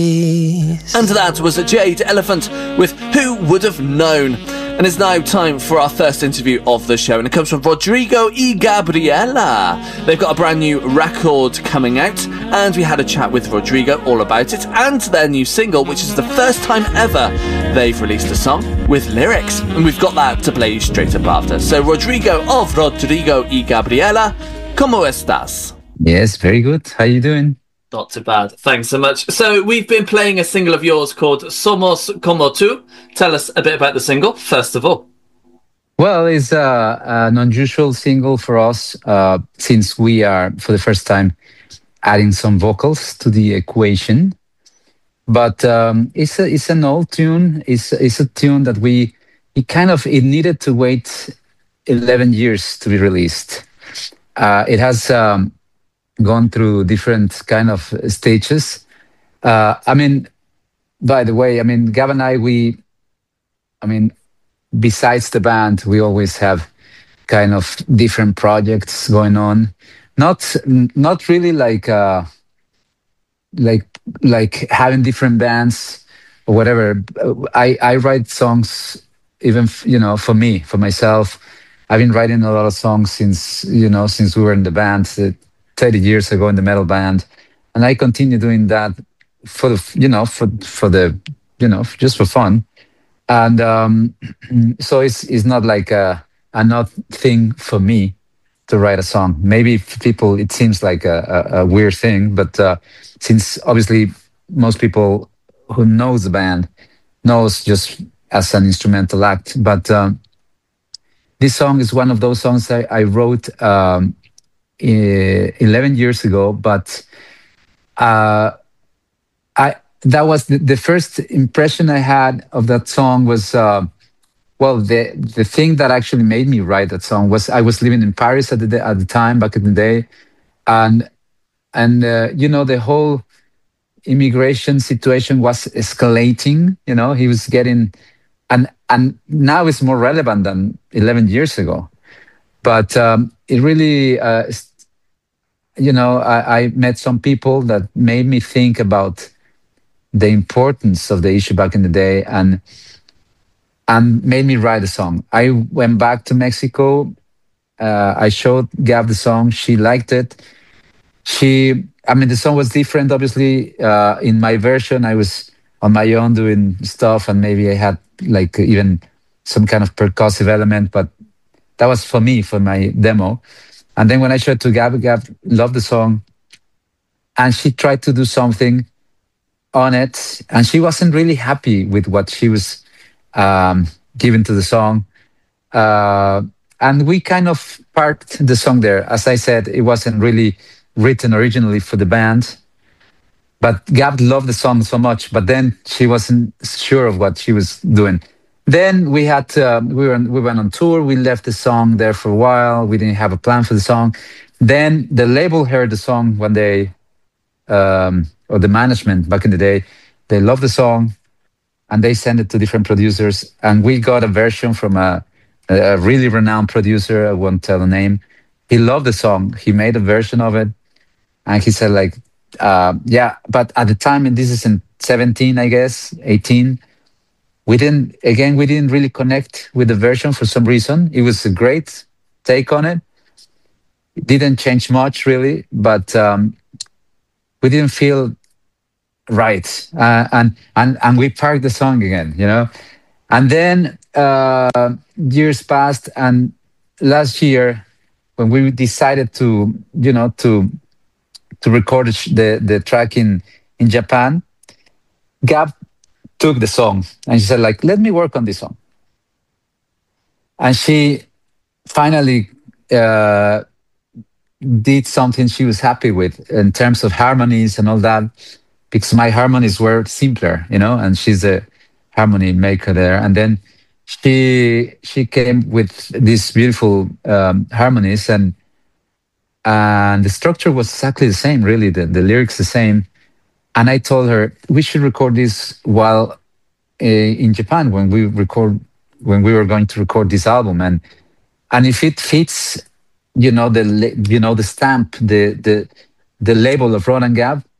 And that was a Jade Elephant with Who Would Have Known. And it's now time for our first interview of the show, and it comes from Rodrigo y Gabriela. They've got a brand new record coming out, and we had a chat with Rodrigo all about it and their new single, which is the first time ever they've released a song with lyrics. And we've got that to play you straight up after. So Rodrigo of Rodrigo y Gabriela, ¿cómo estás? Yes, very good. How you doing? Not too bad. Thanks so much. So we've been playing a single of yours called Somos Como Tú. Tell us a bit about the single, first of all. Well, it's an unusual single for us since we are, for the first time, adding some vocals to the equation. But it's an old tune. It's a tune that it needed to wait 11 years to be released. It has gone through different kind of stages. By the way, Gab and besides the band, we always have kind of different projects going on. Not really like having different bands or whatever. I write songs even for me, for myself. I've been writing a lot of songs since we were in the band 30 years ago in the metal band, and I continue doing that just for fun. And so it's not like a not thing for me to write a song. Maybe for people it seems like a weird thing, but since obviously most people who knows the band knows just as an instrumental act. But this song is one of those songs I wrote 11 years ago, but that was the first impression I had of that song was the thing that actually made me write that song was I was living in Paris at the time, back in the day, and the whole immigration situation was escalating. He was getting, and now it's more relevant than 11 years ago, but it really I met some people that made me think about the importance of the issue back in the day, and made me write a song. I went back to Mexico. I showed Gab the song. She liked it. The song was different, obviously. In my version, I was on my own doing stuff, and maybe I had like even some kind of percussive element, but that was for me, for my demo. And then when I showed it to Gab loved the song, and she tried to do something on it, and she wasn't really happy with what she was given to the song. And we kind of parked the song there. As I said, it wasn't really written originally for the band, but Gab loved the song so much, but then she wasn't sure of what she was doing. Then we had we went on tour. We left the song there for a while. We didn't have a plan for the song. Then the label heard the song one day, or the management back in the day. They loved the song, and they sent it to different producers. And we got a version from a really renowned producer. I won't tell the name. He loved the song. He made a version of it, and he said yeah. But at the time, and this is in 17, I guess 18. We didn't really connect with the version for some reason. It was a great take on it. It didn't change much really, but we didn't feel right, and we parked the song again, And then years passed, and last year when we decided to record the track in Japan, Gab took the song and she said, let me work on this song. And she finally did something she was happy with in terms of harmonies and all that, because my harmonies were simpler, and she's a harmony maker there. And then she came with these beautiful harmonies, and the structure was exactly the same, really, the lyrics the same. And I told her we should record this while in Japan when we were going to record this album, and if it fits, the stamp, the label of Rod and Gab,